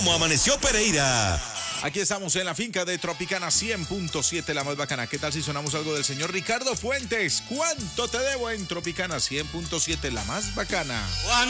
¿Cómo amaneció Pereira? Aquí estamos en la finca de Tropicana 100.7, la más bacana. ¿Qué tal si sonamos algo del señor Ricardo Fuentes? ¿Cuánto te debo en Tropicana 100.7, la más bacana?